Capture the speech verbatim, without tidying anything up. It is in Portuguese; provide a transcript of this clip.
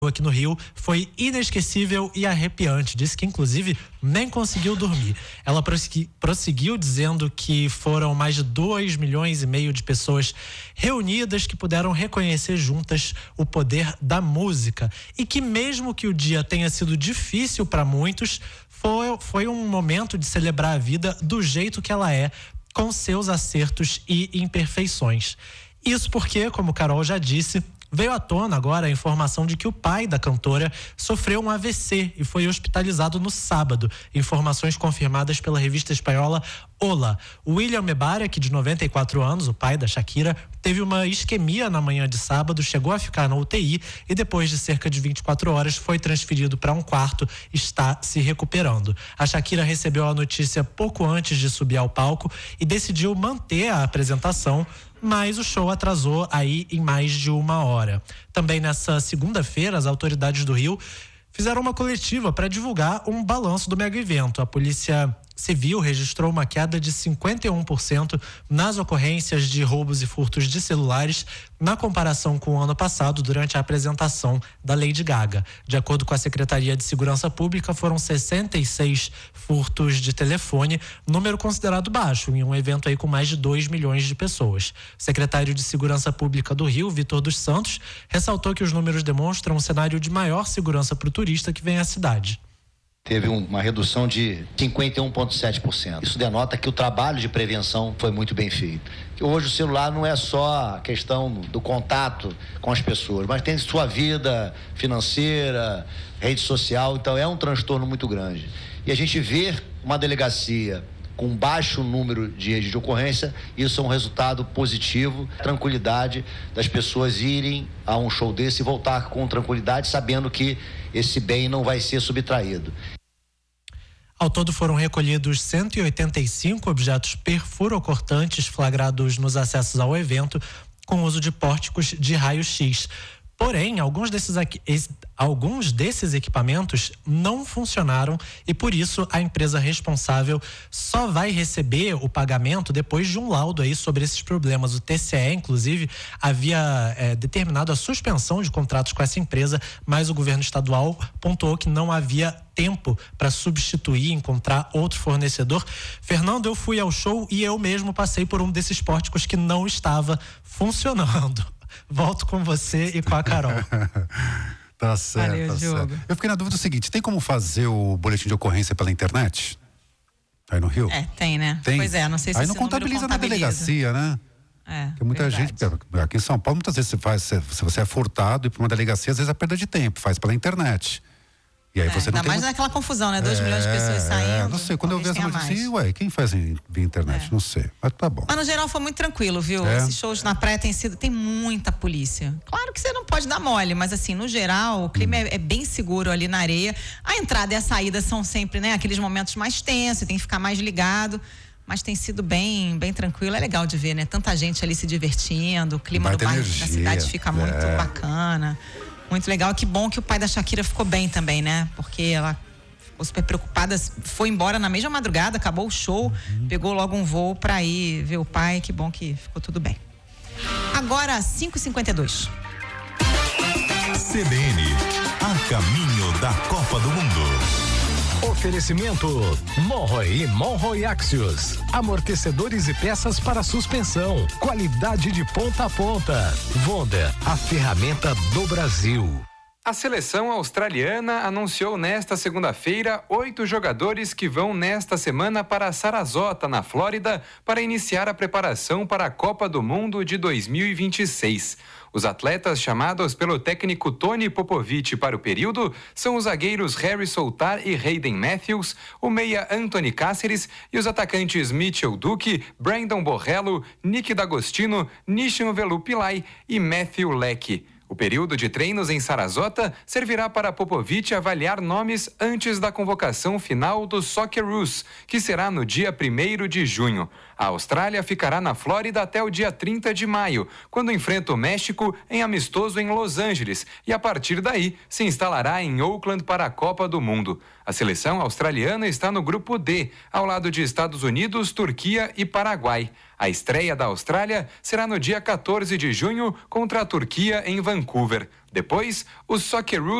aqui no Rio foi inesquecível e arrepiante. Disse que, inclusive, nem conseguiu dormir. Ela prossegui, prosseguiu dizendo que foram mais de dois milhões e meio de pessoas reunidas que puderam reconhecer juntas o poder da música. E que mesmo que o dia tenha sido difícil para muitos, foi, foi um momento de celebrar a vida do jeito que ela é, com seus acertos e imperfeições. Isso porque, como Carol já disse, veio à tona agora a informação de que o pai da cantora sofreu um A V C e foi hospitalizado no sábado. Informações confirmadas pela revista espanhola Hola. O William Mebarak, de noventa e quatro anos, o pai da Shakira, teve uma isquemia na manhã de sábado, chegou a ficar na U T I e depois de cerca de vinte e quatro horas foi transferido para um quarto, está se recuperando. A Shakira recebeu a notícia pouco antes de subir ao palco e decidiu manter a apresentação, mas o show atrasou aí em mais de uma hora. Também nessa segunda-feira, as autoridades do Rio fizeram uma coletiva para divulgar um balanço do mega evento. A Polícia Civil registrou uma queda de cinquenta e um por cento nas ocorrências de roubos e furtos de celulares na comparação com o ano passado, durante a apresentação da Lady Gaga. De acordo com a Secretaria de Segurança Pública, foram sessenta e seis furtos de telefone, número considerado baixo em um evento aí com mais de dois milhões de pessoas. O secretário de Segurança Pública do Rio, Vitor dos Santos, ressaltou que os números demonstram um cenário de maior segurança para o turista que vem à cidade. Teve uma redução de cinquenta e um vírgula sete por cento. Isso denota que o trabalho de prevenção foi muito bem feito. Hoje o celular não é só a questão do contato com as pessoas, mas tem sua vida financeira, rede social, então é um transtorno muito grande. E a gente vê uma delegacia com baixo número de, de ocorrência, isso é um resultado positivo, tranquilidade das pessoas irem a um show desse e voltar com tranquilidade, sabendo que esse bem não vai ser subtraído. Ao todo foram recolhidos cento e oitenta e cinco objetos perfurocortantes flagrados nos acessos ao evento, com uso de pórticos de raio-x. Porém, alguns desses, alguns desses equipamentos não funcionaram e, por isso, a empresa responsável só vai receber o pagamento depois de um laudo aí sobre esses problemas. O T C E, inclusive, havia é, determinado a suspensão de contratos com essa empresa, mas o governo estadual pontuou que não havia tempo para substituir, encontrar outro fornecedor. Fernando, eu fui ao show e eu mesmo passei por um desses pórticos que não estava funcionando. Volto com você e com a Carol. Tá certo, Valeu, tá Diogo. certo. Eu fiquei na dúvida do seguinte, tem como fazer o boletim de ocorrência pela internet? Aí no Rio? É, tem, né? Tem. Pois é, não sei se Aí esse não contabiliza, número contabiliza na delegacia, né? É, Porque muita verdade. gente, aqui em São Paulo, muitas vezes você faz, se, se você é furtado e para uma delegacia, às vezes é perda de tempo, faz pela internet. E aí É, você não ainda tem mais muito... naquela confusão, né? Dois é, milhões de pessoas saindo. É, não sei, quando eu vi essa talvez notícia, tenha assim, mais. ué, quem faz em, via internet? É. Não sei, mas tá bom. Mas no geral foi muito tranquilo, viu? É. Esses shows na praia tem sido, tem muita polícia. Claro que você não pode dar mole, mas assim, no geral, o clima Hum. é, é bem seguro ali na areia. A entrada e a saída são sempre, né, aqueles momentos mais tensos, tem que ficar mais ligado. Mas tem sido bem, bem tranquilo, é legal de ver, né? Tanta gente ali se divertindo, o clima Vai no ter bairro energia, da cidade fica muito é. bacana. Muito legal, que bom que o pai da Shakira ficou bem também, né? Porque ela ficou super preocupada, foi embora na mesma madrugada, acabou o show, uhum. pegou logo um voo pra ir ver o pai, que bom que ficou tudo bem. Agora, cinco e cinquenta e dois. C B N, a caminho da Copa do Mundo. Oferecimento Monroe e Monroe Axios. Amortecedores e peças para suspensão. Qualidade de ponta a ponta. Vonda, a ferramenta do Brasil. A seleção australiana anunciou nesta segunda-feira oito jogadores que vão nesta semana para Sarasota, na Flórida, para iniciar a preparação para a Copa do Mundo de dois mil e vinte e seis. Os atletas chamados pelo técnico Tony Popovic para o período são os zagueiros Harry Soultar e Hayden Matthews, o meia Anthony Cáceres e os atacantes Mitchell Duque, Brandon Borrello, Nick D'Agostino, Nishan Velupillai e Matthew Leck. O período de treinos em Sarasota servirá para Popovic avaliar nomes antes da convocação final do Socceroos, que será no dia primeiro de junho. A Austrália ficará na Flórida até o dia trinta de maio, quando enfrenta o México em amistoso em Los Angeles e a partir daí se instalará em Oakland para a Copa do Mundo. A seleção australiana está no grupo D, ao lado de Estados Unidos, Turquia e Paraguai. A estreia da Austrália será no dia quatorze de junho contra a Turquia em Vancouver. Depois, os Socceroos